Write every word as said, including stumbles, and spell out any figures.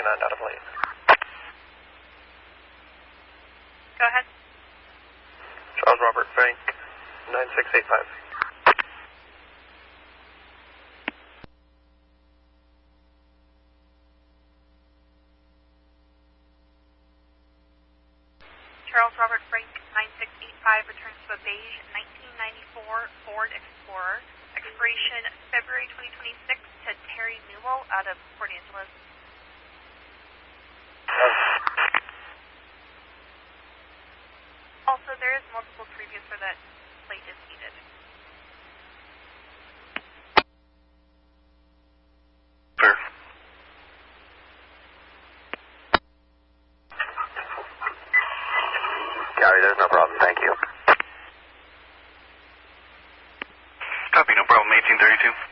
twenty-nine out of lane. Go ahead. Charles Robert Frank, nine six eight five. Charles Robert Frank, nine six eight five, returns to a beige nineteen ninety-four Ford Explorer, expiration February twenty twenty-six, to Terry Newell out of Port Angeles. Also, there is multiple previous for that plate is needed. Sure. Gary, there's no problem. Thank you. Copy, no problem. eighteen thirty-two.